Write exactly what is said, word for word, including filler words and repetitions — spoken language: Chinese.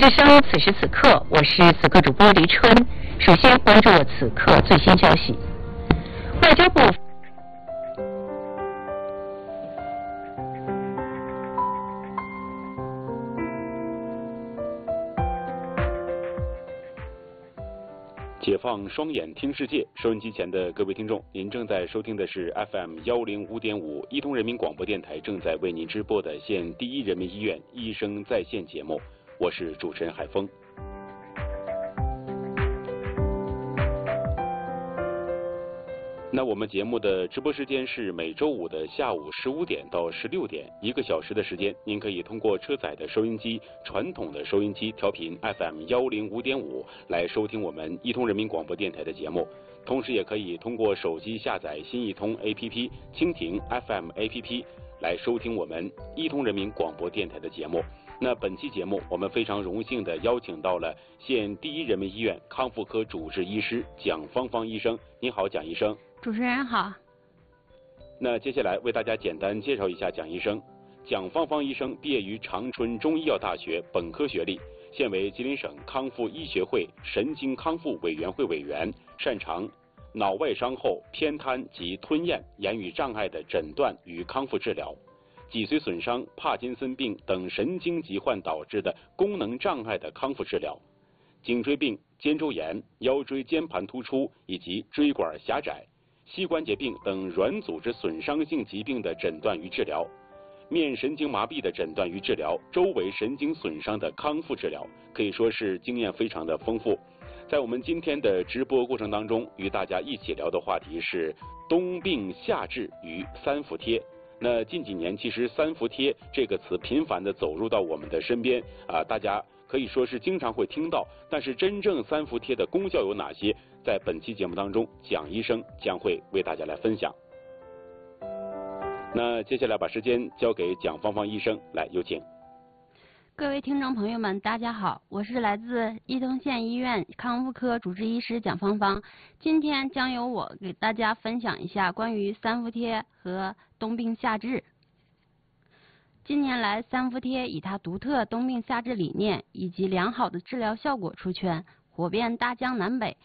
之声，此时此刻，我是此刻主播黎春。首先关注我此刻最新消息。外交部。 解放双眼听世界，收音机前的各位听众，您正在收听的是 F M 幺零五点五一通人民广播电台正在为您直播的县第一人民医院医生在线节目，我是主持人海峰。那我们节目的直播时间是每周五的下午十五点到十六点，一个小时的时间，您可以通过车载的收音机、传统的收音机调频 F M 幺零五点五来收听我们一通人民广播电台的节目，同时也可以通过手机下载新一通 A P P、蜻蜓 F M A P P 来收听我们一通人民广播电台的节目。那本期节目我们非常荣幸的邀请到了县第一人民医院康复科主治医师蒋芳芳医生。你好，蒋医生。 主持人好。 那接下来为大家简单介绍一下蒋医生。蒋芳芳医生毕业于长春中医药大学，本科学历，现为吉林省康复医学会神经康复委员会委员，擅长脑外伤后偏瘫及吞咽、言语障碍的诊断与康复治疗，脊髓损伤、帕金森病等神经疾患导致的功能障碍的康复治疗，颈椎病、肩周炎、腰椎间盘突出以及椎管狭窄、膝关节病等软组织损伤性疾病的诊断与治疗，面神经麻痹的诊断与治疗，周围神经损伤的康复治疗，可以说是经验非常的丰富。在我们今天的直播过程当中，与大家一起聊的话题是冬病夏治与三伏贴。那近几年，其实三伏贴这个词频繁地走入到我们的身边啊，大家可以说是经常会听到，但是真正三伏贴的功效有哪些？在本期节目当中，蒋医生将会为大家来分享。那接下来把时间交给蒋芳芳医生，来有请。 各位听众朋友们，大家好，我是来自伊通县医院康复科主治医师蒋芳芳。今天将由我给大家分享一下关于三伏贴和冬病夏治。近年来，三伏贴以它独特冬病夏治理念以及良好的治疗效果出圈，火遍大江南北。